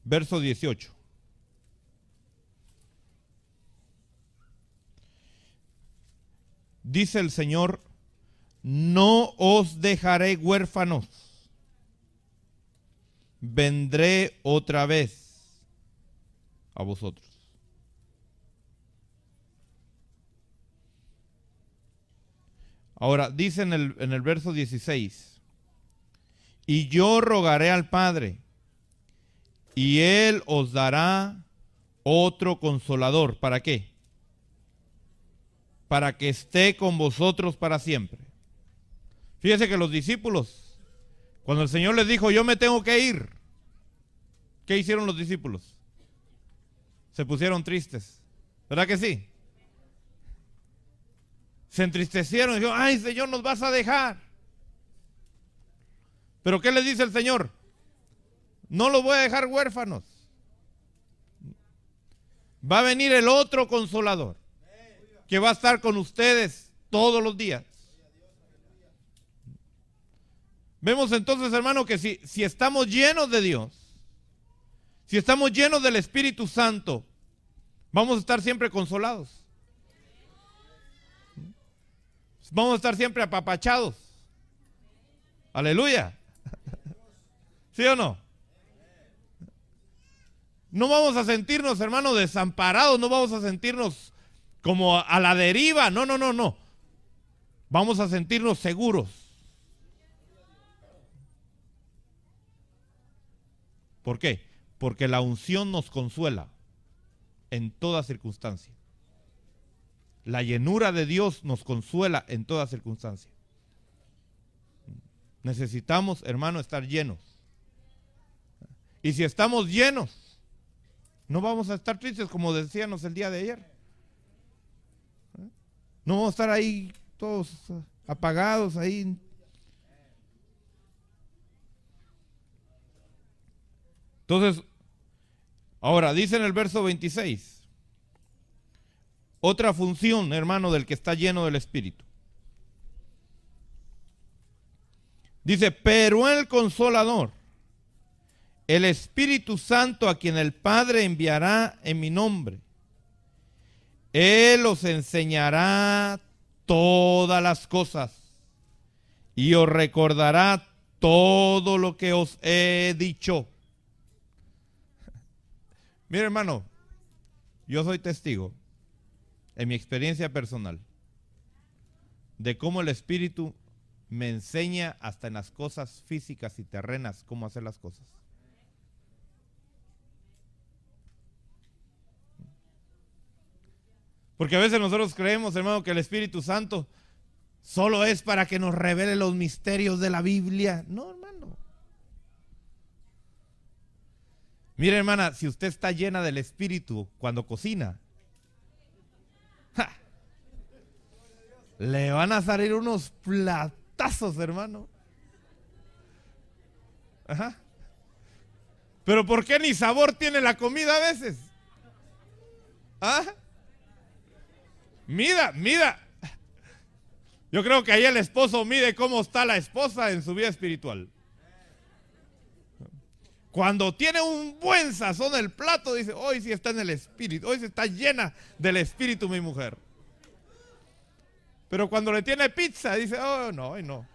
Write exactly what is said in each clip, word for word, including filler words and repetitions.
verso dieciocho. Dice el Señor: no os dejaré huérfanos, vendré otra vez a vosotros. Ahora, dice en el, en el verso dieciséis: y yo rogaré al Padre, y Él os dará otro consolador. ¿Para qué? Para que esté con vosotros para siempre. Fíjese que los discípulos, cuando el Señor les dijo: yo me tengo que ir, ¿qué hicieron los discípulos? Se pusieron tristes, ¿verdad que sí? Se entristecieron y dijeron: ay, Señor, nos vas a dejar. Pero ¿qué les dice el Señor? No los voy a dejar huérfanos. Va a venir el otro consolador, que va a estar con ustedes todos los días. Vemos entonces, hermano, que si, si estamos llenos de Dios, si estamos llenos del Espíritu Santo, vamos a estar siempre consolados. Vamos a estar siempre apapachados. Aleluya. ¿Sí o no? No vamos a sentirnos, hermano, desamparados, no vamos a sentirnos como a la deriva. No, no, no, no. Vamos a sentirnos seguros. ¿Por qué? Porque la unción nos consuela en toda circunstancia. La llenura de Dios nos consuela en toda circunstancia. Necesitamos, hermano, estar llenos. Y si estamos llenos, no vamos a estar tristes, como decíamos el día de ayer. No vamos a estar ahí todos apagados ahí. Entonces, ahora dice en el verso veintiséis, otra función, hermano, del que está lleno del Espíritu. Dice: pero el Consolador, el Espíritu Santo, a quien el Padre enviará en mi nombre, Él os enseñará todas las cosas y os recordará todo lo que os he dicho. Mira, hermano, yo soy testigo, en mi experiencia personal, de cómo el Espíritu me enseña hasta en las cosas físicas y terrenas cómo hacer las cosas. Porque a veces nosotros creemos, hermano, que el Espíritu Santo solo es para que nos revele los misterios de la Biblia. No, hermano. Mire, hermana, si usted está llena del Espíritu cuando cocina, ¡ja!, le van a salir unos platazos, hermano. Ajá. Pero ¿por qué ni sabor tiene la comida a veces? ¿Ah? Mida, mida. Yo creo que ahí el esposo mide cómo está la esposa en su vida espiritual. Cuando tiene un buen sazón el plato, dice: hoy sí está en el Espíritu, hoy sí está llena del Espíritu mi mujer. Pero cuando le tiene pizza, dice: oh, no, hoy no.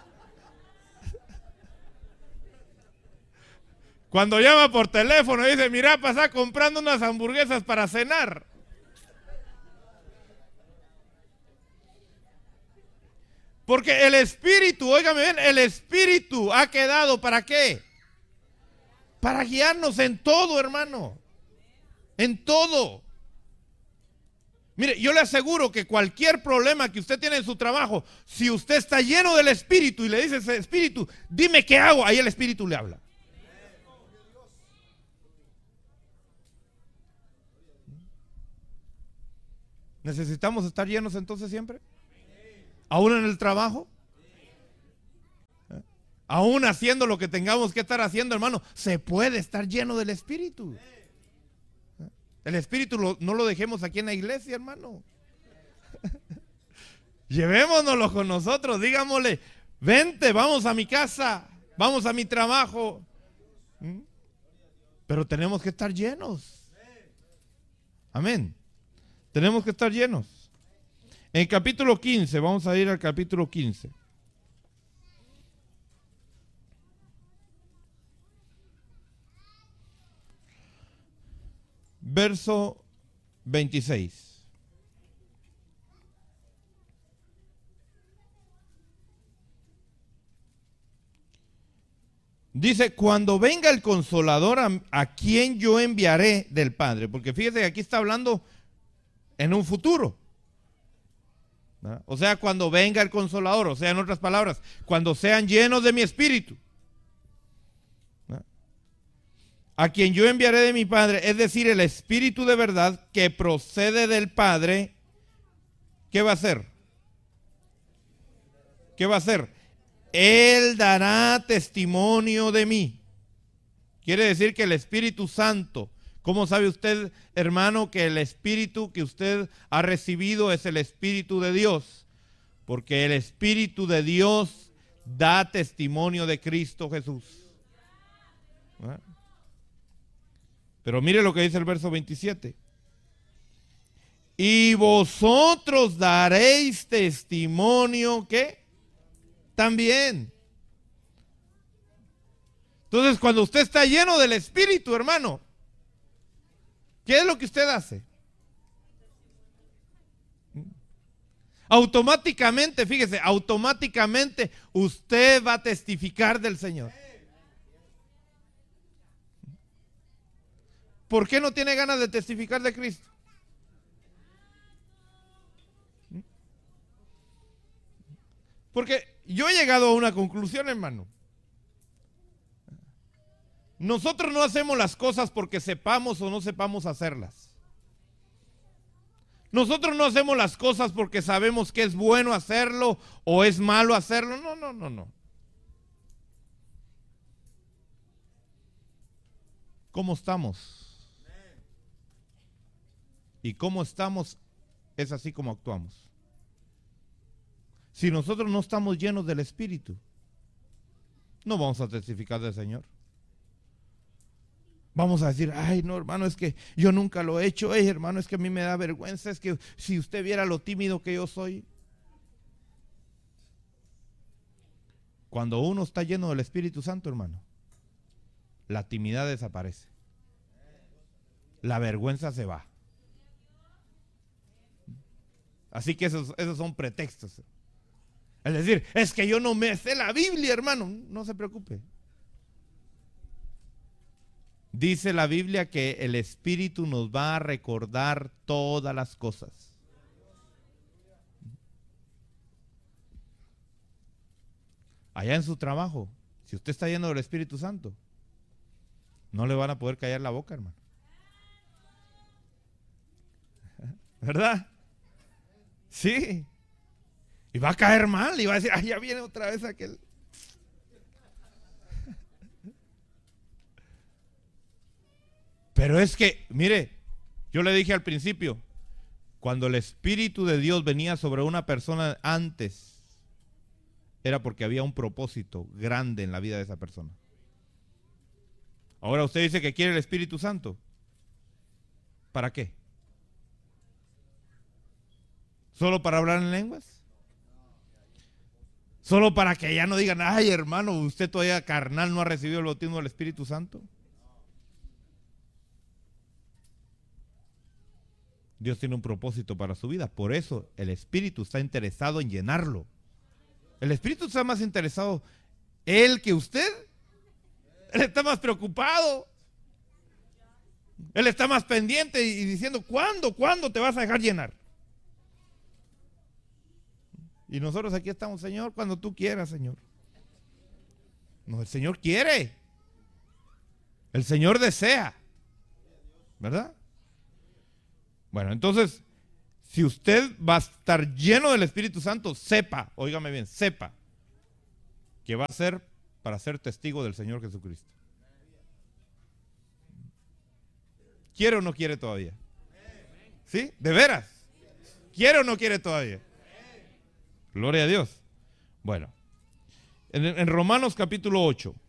Cuando llama por teléfono, dice: mira, pasa comprando unas hamburguesas para cenar. Porque el Espíritu, óigame bien, el Espíritu ha quedado ¿para qué? Para guiarnos en todo, hermano. En todo. Mire, yo le aseguro que cualquier problema que usted tiene en su trabajo, si usted está lleno del Espíritu y le dice ese Espíritu: dime qué hago, ahí el Espíritu le habla. ¿Necesitamos estar llenos entonces siempre? ¿Aún en el trabajo? ¿Eh? Aún haciendo lo que tengamos que estar haciendo, hermano, se puede estar lleno del Espíritu. ¿Eh? El Espíritu lo, no lo dejemos aquí en la iglesia, hermano. Llevémonoslo con nosotros, digámosle: vente, vamos a mi casa, vamos a mi trabajo. ¿Mm? Pero tenemos que estar llenos. Amén. Tenemos que estar llenos. En el capítulo quince, vamos a ir al capítulo quince. Verso veintiséis. Dice, cuando venga el Consolador, a, a quien yo enviaré del Padre. Porque fíjese que aquí está hablando en un futuro. ¿Verdad? O sea, cuando venga el Consolador, o sea, en otras palabras, cuando sean llenos de mi Espíritu. ¿Verdad? A quien yo enviaré de mi Padre, es decir, el Espíritu de verdad que procede del Padre, ¿qué va a hacer? ¿Qué va a hacer? Él dará testimonio de mí. Quiere decir que el Espíritu Santo, ¿cómo sabe usted, hermano, que el Espíritu que usted ha recibido es el Espíritu de Dios? Porque el Espíritu de Dios da testimonio de Cristo Jesús. ¿Ah? Pero mire lo que dice el verso veintisiete. Y vosotros daréis testimonio, ¿qué? También. Entonces, cuando usted está lleno del Espíritu, hermano, ¿qué es lo que usted hace? Automáticamente, fíjese, automáticamente usted va a testificar del Señor. ¿Por qué no tiene ganas de testificar de Cristo? Porque yo he llegado a una conclusión, hermano. Nosotros no hacemos las cosas porque sepamos o no sepamos hacerlas. Nosotros no hacemos las cosas porque sabemos que es bueno hacerlo o es malo hacerlo. No, no, no, no. ¿Cómo estamos? Y cómo estamos es así como actuamos. Si nosotros no estamos llenos del Espíritu, no vamos a testificar del Señor. Vamos a decir, ay no hermano, es que yo nunca lo he hecho, ay hermano, es que a mí me da vergüenza, es que si usted viera lo tímido que yo soy. Cuando uno está lleno del Espíritu Santo, hermano, la timidez desaparece. La vergüenza se va. Así que esos, esos son pretextos. Es decir, es que yo no me sé la Biblia, hermano. No se preocupe. Dice la Biblia que el Espíritu nos va a recordar todas las cosas. Allá en su trabajo, si usted está lleno del Espíritu Santo, no le van a poder callar la boca, hermano. ¿Verdad? Sí. Y va a caer mal y va a decir, ay, ya viene otra vez aquel. Pero es que, mire, yo le dije al principio, cuando el Espíritu de Dios venía sobre una persona antes, era porque había un propósito grande en la vida de esa persona. Ahora usted dice que quiere el Espíritu Santo. ¿Para qué? ¿Solo para hablar en lenguas? ¿Solo para que ya no digan, ay hermano, usted todavía carnal no ha recibido el bautismo del Espíritu Santo? Dios tiene un propósito para su vida, por eso el Espíritu está interesado en llenarlo. El Espíritu está más interesado él que usted. Él está más preocupado. Él está más pendiente y diciendo, ¿cuándo, cuándo te vas a dejar llenar? Y nosotros aquí estamos, Señor, cuando tú quieras, Señor. No, el Señor quiere. El Señor desea. ¿Verdad? Bueno, entonces, si usted va a estar lleno del Espíritu Santo, sepa, óigame bien, sepa que va a ser para ser testigo del Señor Jesucristo. ¿Quiere o no quiere todavía? ¿Sí? ¿De veras? ¿Quiere o no quiere todavía? Gloria a Dios. Bueno, en, en Romanos capítulo ocho.